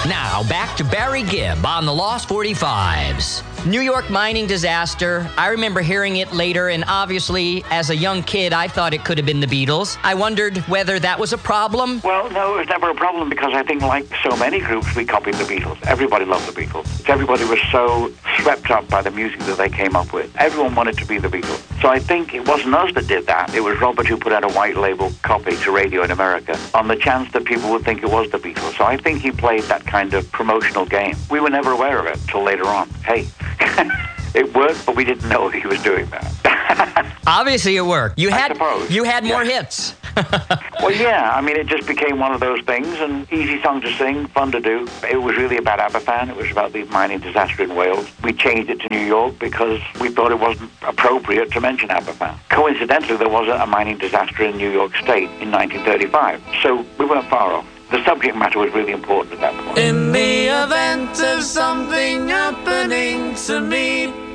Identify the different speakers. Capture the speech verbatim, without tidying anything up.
Speaker 1: Now, back to Barry Gibb on the Lost forty-fives. New York mining disaster. I remember hearing it later, and obviously, as a young kid, I thought it could have been the Beatles. I wondered whether that was a problem.
Speaker 2: Well, no, it was never a problem because I think, like so many groups, we copied the Beatles. Everybody loved the Beatles. Everybody was so swept up by the music that they came up with. Everyone wanted to be the Beatles. So I think it wasn't us that did that. It was Robert who put out a white label copy to radio in America on the chance that people would think it was the Beatles. So I think he played that kind of promotional game. We were never aware of it until later on. Hey, it worked, but we didn't know he was doing that.
Speaker 1: Obviously, it worked. You
Speaker 2: I
Speaker 1: had
Speaker 2: suppose.
Speaker 1: you had more
Speaker 2: Yeah.
Speaker 1: hits.
Speaker 2: Well, yeah, I mean, it just became one of those things, and easy song to sing, fun to do. It was really about Aberfan. It was about the mining disaster in Wales. We changed it to New York because we thought it wasn't appropriate to mention Aberfan. Coincidentally, there was a mining disaster in New York State in nineteen thirty-five, so we weren't far off. The subject matter was really important at that point.
Speaker 3: In the event of something happening to me,